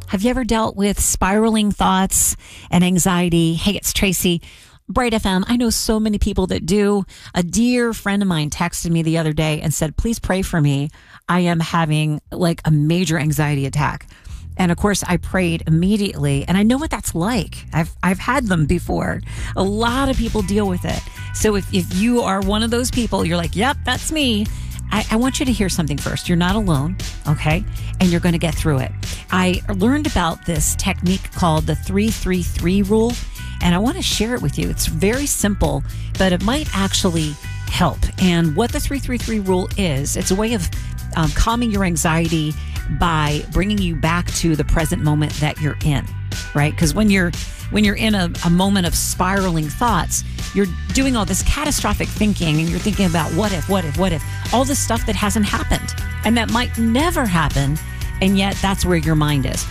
Have you ever dealt with spiraling thoughts and anxiety? Hey, it's Tracy, Bright FM. I know so many people that do. A dear friend of mine texted me the other day and said, please pray for me. I am having like a major anxiety attack. And of course, I prayed immediately. And I know what that's like. I've had them before. A lot of people deal with it. So if you are one of those people, you're like, yep, that's me. I want you to hear something first. You're not alone, okay? And you're going to get through it. I learned about this technique called the 3-3-3 rule, and I want to share it with you. It's very simple, but it might actually help. And what the 3-3-3 rule is, it's a way of calming your anxiety by bringing you back to the present moment that you're in, right? Because when you're in a moment of spiraling thoughts, you're doing all this catastrophic thinking and you're thinking about what if, all this stuff that hasn't happened and that might never happen. And yet that's where your mind is.